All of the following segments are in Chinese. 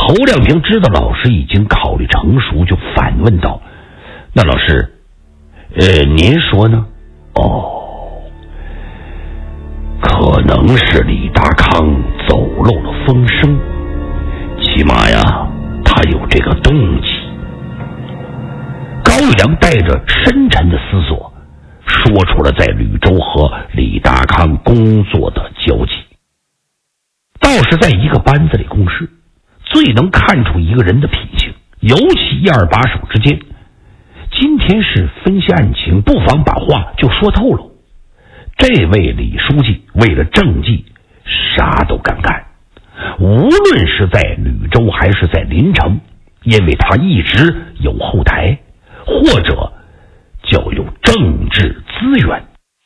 侯亮平知道老师已经考虑成熟，就反问道：那老师，您说呢？可能是李达康走漏了风声，起码呀，他有这个动机。高玉良带着深沉的思索，说出了在吕州和李达康工作的交集。倒是在一个班子里共事，最能看出一个人的品性，尤其一二把手之间。今天是分析案情，不妨把话就说透了。这位李书记为了政绩啥都敢干，无论是在吕州还是在临城，因为他一直有后台，或者叫有政治资源。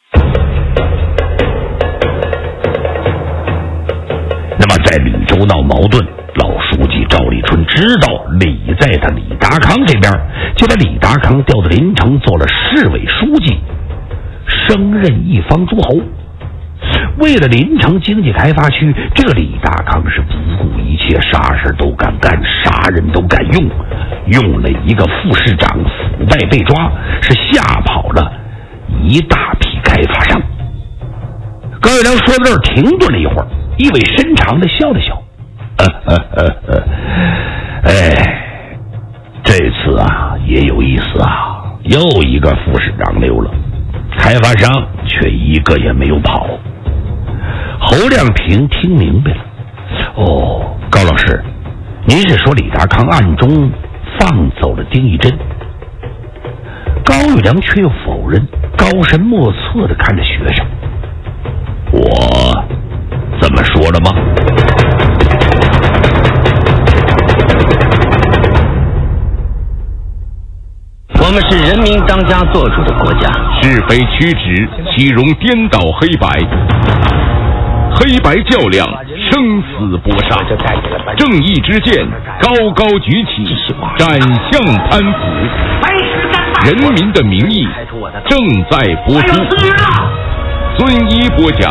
那么在吕州闹矛盾，老书记赵立春知道李在的李达康这边，就把李达康调到临城做了市委书记，升任一方诸侯。为了临城经济开发区，这个李达康是不顾一切，啥事都敢干，啥人都敢用，用了一个副市长腐败被抓，是吓跑了一大批开发商。高玉良说到这儿停顿了一会儿，意味深长地笑了笑。这次啊也有意思啊，又一个副市长溜了，开发商却一个也没有跑。侯亮平听明白了，高老师，您是说李达康暗中放走了丁义珍？高玉良却又否认，高深莫测地看着学生。我这么说了吗？ 我们是人民当家作主的国家， 是非曲直，岂容颠倒黑白？黑白较量，生死搏杀，正义之剑高高举起，斩向贪腐。人民的名义正在播出。孙一播讲。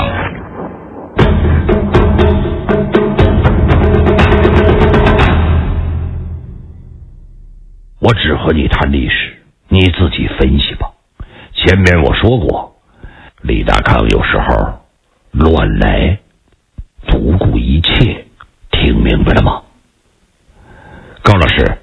我只和你谈历史，你自己分析吧。前面我说过，李达康有时候乱来，不顾一切，听明白了吗？高老师，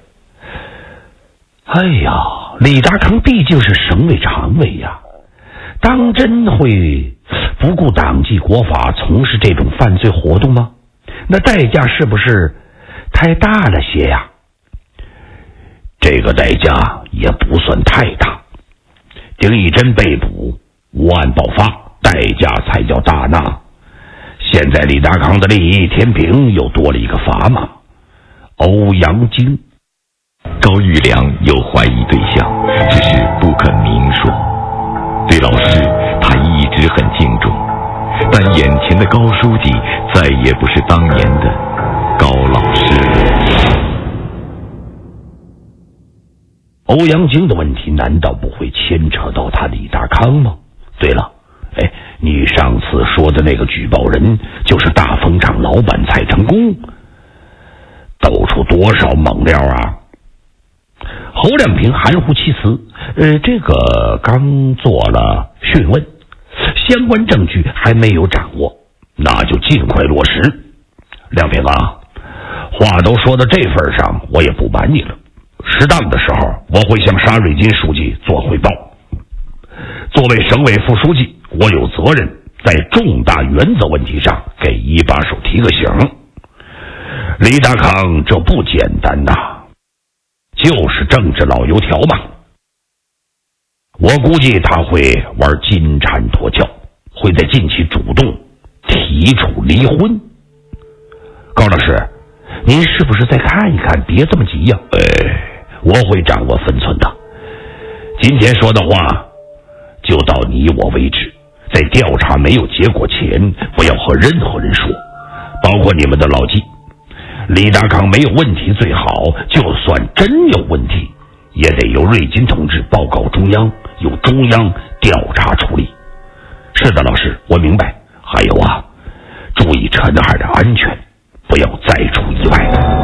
李达康毕竟是省委常委呀，当真会不顾党纪国法从事这种犯罪活动吗？那代价是不是太大了些呀？这个代价也不算太大。丁义珍被捕，无案爆发，代价才叫大纳。现在李达康的利益天平又多了一个砝码，欧阳菁。 高玉良有怀疑对象，只是不肯明说。对老师他一直很敬重，但眼前的高书记再也不是当年的高老师。 欧阳菁的问题难道不会牵扯到他李达康吗？对了，你上次说的那个举报人就是大风厂老板蔡成功，抖出多少猛料啊？侯亮平含糊其辞，这个刚做了讯问，相关证据还没有掌握，那就尽快落实。亮平啊，话都说到这份上，我也不瞒你了，适当的时候我会向沙瑞金书记做汇报。作为省委副书记，我有责任在重大原则问题上给一把手提个醒。李达康这不简单呐，就是政治老油条嘛。我估计他会玩金蝉脱壳，会在近期主动提出离婚。高老师，您是不是再看一看？别这么急呀。我会掌握分寸的。今天说的话就到你我为止，在调查没有结果前，不要和任何人说，包括你们的老纪。李达康没有问题最好，就算真有问题，也得由瑞金同志报告中央，由中央调查处理。是的，老师，我明白。还有啊，注意陈二的安全，不要再出意外。